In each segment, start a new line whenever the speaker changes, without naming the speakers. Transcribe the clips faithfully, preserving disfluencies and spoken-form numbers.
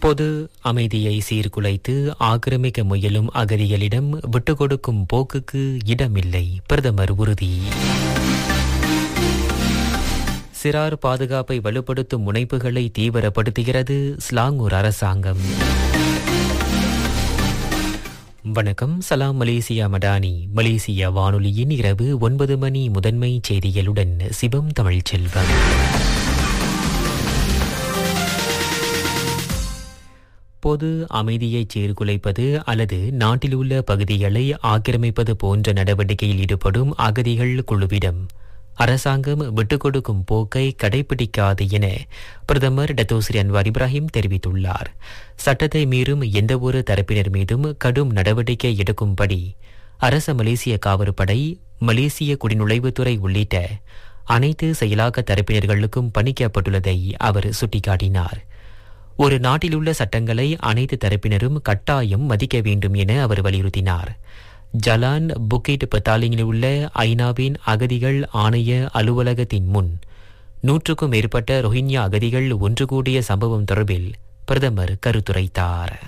பொது அமைதியை சீர்குலைத்து ஆக்கிரமிக்க முயலும் அகதிகளிடம் விட்டுக் கொடுக்கும் போக்குக்கு இடமில்லை, பிரதமர் உறுதி. சிறார் பாதுகாப்பை வலுப்படுத்தும் முனைப்புகளை தீவிரப்படுத்துகிறது ஸ்லாங்கூர் அரசாங்கம். வணக்கம், சலாம் மலேசியா மடானி. மலேசியா வானொலியின் இரவு ஒன்பது மணி முதன்மை செய்திகளுடன் சிவம் தமிழ் செல்வம். பொது அமைதியை சீர்குலைப்பது அல்லது நாட்டில் உள்ள பகுதிகளை ஆக்கிரமிப்பது போன்ற நடவடிக்கையில் ஈடுபடும் அகதிகள் குழுவிடம் அரசாங்கம் விட்டுக் கொடுக்கும் போக்கை கடைபிடிக்காது என பிரதமர் டத்தோஸ்ரீ அன்வார் இப்ராஹிம் தெரிவித்துள்ளார். சட்டத்தை மீறும் எந்தவொரு தரப்பினர் மீதும் கடும் நடவடிக்கை எடுக்கும்படி அரச மலேசிய காவற்படை, மலேசிய குடிநுழைவுத்துறை உள்ளிட்ட அனைத்து செயலாக்க தரப்பினர்களுக்கும் பணிக்கப்பட்டுள்ளதை அவர் சுட்டிக்காட்டினார். ஒரு நாட்டிலுள்ள சட்டங்களை அனைத்து தரப்பினரும் கட்டாயம் மதிக்க வேண்டும் என அவர் வலியுறுத்தினார். ஜலான் புக்கிட் பத்தாலிங்கில் உள்ள ஐநாவின் அகதிகள் ஆணைய அலுவலகத்தின் முன் நூற்றுக்கும் மேற்பட்ட ரோஹிங்யா அகதிகள் ஒன்று கூடிய சம்பவம் தொடர்பில் பிரதமர் கருத்துரைத்தார்.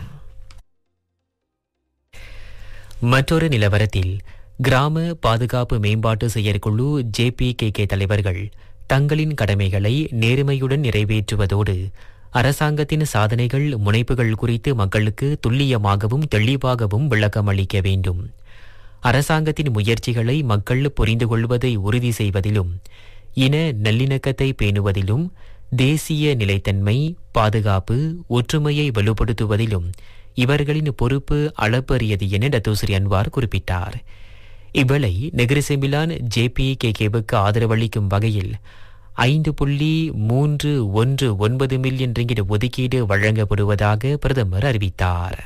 மற்றொரு நிலவரத்தில் கிராம பாதுகாப்பு மேம்பாட்டு செயற்குழு ஜே பி கே கே தலைவர்கள் தங்களின் கடமைகளை நேர்மையுடன் நிறைவேற்றுவதோடு அரசாங்கத்தின் சாதனைகள், முனைப்புகள் குறித்து மக்களுக்கு துல்லியமாகவும் தெளிவாகவும் விளக்கம் அளிக்க வேண்டும். அரசாங்கத்தின் முயற்சிகளை மக்கள் புரிந்து கொள்வதை உறுதி செய்வதிலும், இன நல்லிணக்கத்தை பேணுவதிலும், தேசிய நிலைத்தன்மை, பாதுகாப்பு, ஒற்றுமையை வலுப்படுத்துவதிலும் இவர்களின் பொறுப்பு அளப்பரியது என டத்தோஸ்ரீ அன்வார் குறிப்பிட்டார். இவ்வேளை நெகிரிசெமிலான் ஜே பி கே கேவுக்கு ஆதரவளிக்கும் வகையில் ஐந்து புள்ளி மூன்று ஒன்று ஒன்பது மில்லியன் ரிங்கிட் ஒதுக்கீடு வழங்கப்படுவதாக பிரதமர் அறிவித்தார்.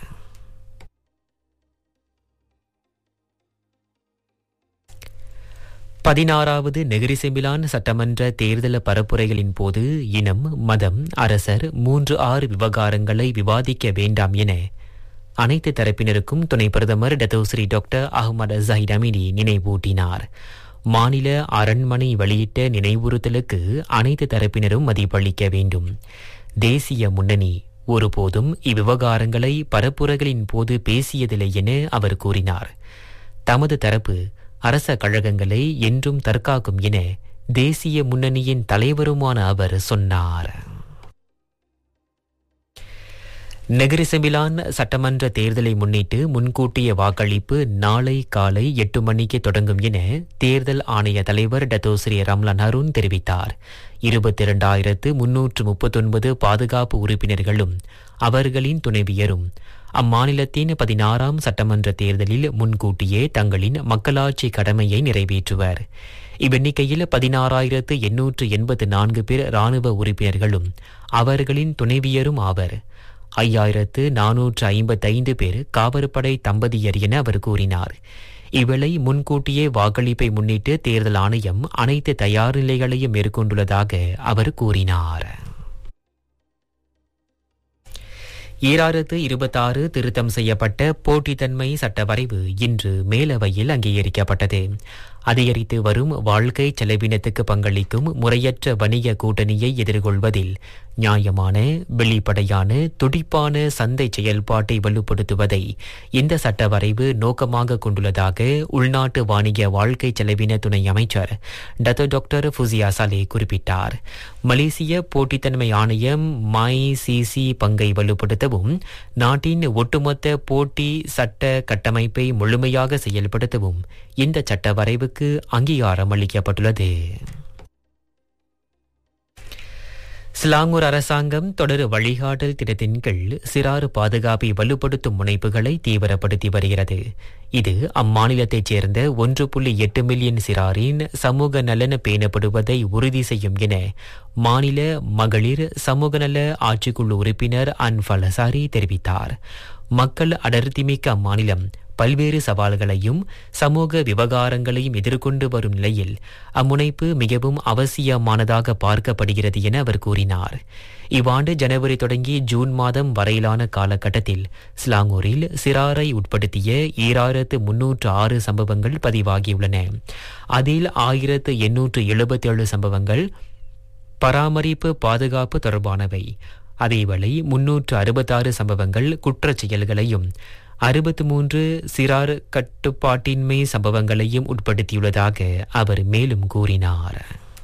பதினாறாவது நெகிரிசெமிலான் சட்டமன்ற தேர்தல் பரப்புரைகளின் போது இனம், மதம், அரசர் மூன்று ஆறு விவகாரங்களை விவாதிக்க வேண்டாம் என அனைத்து தரப்பினருக்கும் துணை பிரதமர் Datuk Seri doctor Ahmad Zaheer Hamidi நினைவூட்டினார். மாநில அரண்மனை வெளியிட்ட நினைவுறுத்தலுக்கு அனைத்து தரப்பினரும் மதிப்பளிக்க வேண்டும். தேசிய முன்னணி ஒருபோதும் இவ்விவகாரங்களை பரப்புரைகளின் போது பேசியதில்லை என அவர் கூறினார். தமது தரப்பு அரச கழகங்களை என்றும் தற்காக்கும் என தேசிய முன்னணியின் தலைவருமான அவர் சொன்னார். நெகிரிசெமிலான் சட்டமன்ற தேர்தலை முன்னிட்டு முன்கூட்டிய வாக்களிப்பு நாளை காலை எட்டு மணிக்கு தொடங்கும் என தேர்தல் ஆணைய தலைவர் டத்தோஸ்ரீ ரம்லான் ஹருன் தெரிவித்தார். இருபத்தி இரண்டாயிரத்து முன்னூற்று முப்பத்தொன்பது பாதுகாப்பு உறுப்பினர்களும் அவர்களின் துணைவியரும் அம்மாநிலத்தின் பதினாறாம் சட்டமன்ற தேர்தலில் முன்கூட்டியே தங்களின் மக்களாட்சி கடமையை நிறைவேற்றுவர். இவ்வெண்ணிக்கையில் பதினாறாயிரத்து எண்ணூற்று எண்பத்து நான்கு பேர் இராணுவ உறுப்பினர்களும் அவர்களின் துணைவியரும் ஆவர். ஐயாயிரத்து நானூற்று ஐம்பத்தைந்து பேர் காவற்படை தம்பதியர் என அவர் கூறினார். இவ்வேளை முன்கூட்டியே வாக்களிப்பை முன்னிட்டு தேர்தல் ஆணையம் அனைத்து தயார் நிலைகளையும் மேற்கொண்டுள்ளதாக அவர் கூறினார். ஈராயிரத்து இருபத்தாறு திருத்தம் செய்யப்பட்ட போட்டித்தன்மை சட்ட வரைவு இன்று மேலவையில் அங்கீகரிக்கப்பட்டது. அதிகரித்து வரும் வாழ்க்கை செலவினத்துக்கு பங்களிக்கும் முறையற்ற வணிக கூட்டணியை எதிர்கொள்வதில் நியாயமான, வெளிப்படையான, துடிப்பான சந்தை செயல்பாட்டை வலுப்படுத்துவதை இந்த சட்ட வரைவு நோக்கமாக கொண்டுள்ளதாக உள்நாட்டு வாணிக வாழ்க்கை செலவின துணை அமைச்சர் டத்தோ டாக்டர் ஃபுசியா சாலே குறிப்பிட்டார். மலேசிய போட்டித்தன்மை ஆணையம் மை சிசி பங்கை வலுப்படுத்தவும், நாட்டின் ஒட்டுமொத்த போட்டி சட்ட கட்டமைப்பை முழுமையாக செயல்படுத்தவும் இந்த சட்ட வரைவுக்கு அங்கீகாரம் அளிக்கப்பட்டுள்ளது. ஸ்லாங்கூர் அரசாங்கம் தொடர் வழிகாட்டல் திட்டத்தின் கீழ் சிறார் பாதுகாப்பை வலுப்படுத்தும் முனைப்புகளை தீவிரப்படுத்தி வருகிறது. இது அம்மாநிலத்தைச் சேர்ந்த ஒன்று புள்ளி எட்டு மில்லியன் சிறாரின் சமூக நலன் பேணப்படுவதை உறுதி செய்யும் என மாநில மகளிர் சமூக நல ஆட்சிக்குழு உறுப்பினர் அன்ஃபல் ஹசாரி தெரிவித்தார். மக்கள் அடர்த்திமிக்க அம்மாநிலம் பல்வேறு சவால்களையும் சமூக விவகாரங்களையும் எதிர்கொண்டு வரும் நிலையில் அம்முனைப்பு மிகவும் அவசியமானதாக பார்க்கப்படுகிறது என அவர் கூறினார். இவ்வாண்டு ஜனவரி தொடங்கி ஜூன் மாதம் வரையிலான காலகட்டத்தில் ஸ்லாங்கூரில் சிறாரை உட்படுத்திய ஈராயிரத்து முன்னூற்று ஆறு சம்பவங்கள் பதிவாகியுள்ளன. அதில் ஆயிரத்து எண்ணூற்று எழுபத்தி ஏழு சம்பவங்கள் பராமரிப்பு பாதுகாப்பு தொடர்பானவை. அதேவேளை முன்னூற்று அறுபத்தாறு சம்பவங்கள் குற்றச் செயல்களையும் அறுபத்து மூன்று சிறார் கட்டுப்பாட்டின்மை சம்பவங்களையும் உட்படுத்தியுள்ளதாக அவர் மேலும் கூறினார்.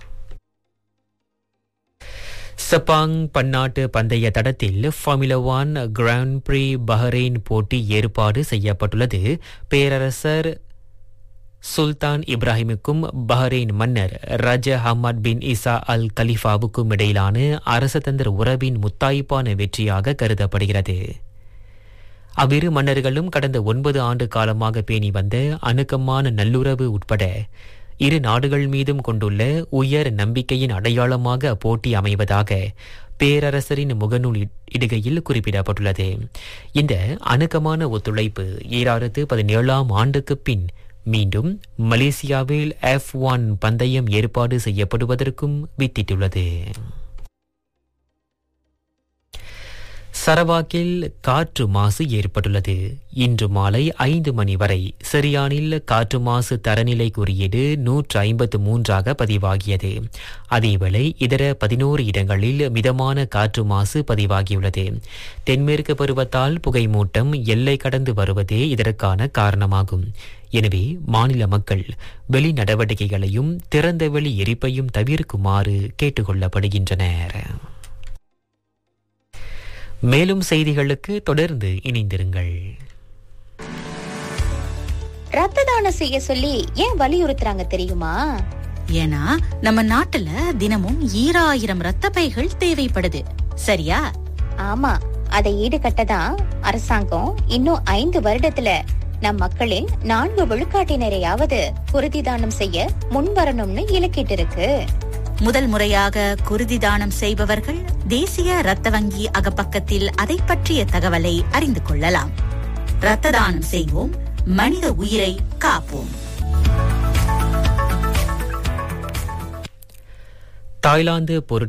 செப்பாங் பன்னாட்டு பந்தய தடத்தில் ஃபார்முலா ஒன் கிராண்ட் பிரி பஹ்ரைன் போட்டி ஏற்பாடு செய்யப்பட்டுள்ளது. பேரரசர் சுல்தான் இப்ராஹிமுக்கும் பஹ்ரைன் மன்னர் ரஜ ஹமத் பின் இசா அல் கலிஃபாவுக்கும் இடையிலான அரசதந்திர உறவின் முத்தாய்ப்பான வெற்றியாக கருதப்படுகிறது. அவ்விரு மன்னர்களும் கடந்த ஒன்பது ஆண்டு காலமாக பேணி வந்த அணுக்கமான நல்லுறவு உட்பட இரு நாடுகள் மீதும் கொண்டுள்ள உயர் நம்பிக்கையின் அடையாளமாக போட்டி அமைவதாக பேரரசரின் முகநூல் இடுகையில் குறிப்பிடப்பட்டுள்ளது. இந்த அணுக்கமான ஒத்துழைப்பு ஈராயிரத்து பதினேழாம் ஆண்டுக்கு பின் மீண்டும் மலேசியாவில் எஃப் ஒன் பந்தயம் ஏற்பாடு செய்யப்படுவதற்கும் வித்திட்டுள்ளது. சரவாக்கில் காற்று மாசு ஏற்பட்டுள்ளது. இன்று மாலை ஐந்து மணி வரை சிரியானில் காற்று மாசு தரநிலை குறியீடு நூற்று ஐம்பத்து மூன்றாக பதிவாகியது. அதேவேளை இதர பதினோரு இடங்களில் மிதமான காற்று மாசு பதிவாகியுள்ளது. தென்மேற்கு பருவத்தால் புகைமூட்டம் எல்லை கடந்து வருவதே இதற்கான காரணமாகும். எனவே மாநில மக்கள் வெளி நடவடிக்கைகளையும் திறந்தவெளி எரிப்பையும் தவிர்க்குமாறு கேட்டுக்கொள்ளப்படுகின்றனர். மேலும் செய்திகளுக்கு தொடர்ந்து இணைந்திருங்கள்.
ரத்த தானம் செய்ய சொல்லி ஏன் வலியுறுத்துறாங்க தெரியுமா?
ஏன்னா நம்ம நாட்டுல தினமும் ஈராயிரம் ரத்த பைகள் தேவைப்படுது. சரியா?
ஆமா, அதை ஈடுகட்டதான் அரசாங்கம் இன்னும் ஐந்து வருடத்துல நம் மக்களின் நான்கு விழுக்காட்டினரையாவது குருதி தானம் செய்ய முன்வரணும்னு இலக்கிட்டு இருக்கு.
முதல் முறையாக குருதி தானம் செய்பவர்கள் தேசிய ரத்த வங்கி அகப்பக்கத்தில் அதை பற்றிய தகவலை அறிந்து கொள்ளலாம். ரத்த தானம் செய்வோம், மனித உயிரை காப்போம்.
தாய்லாந்து பொருட்கள்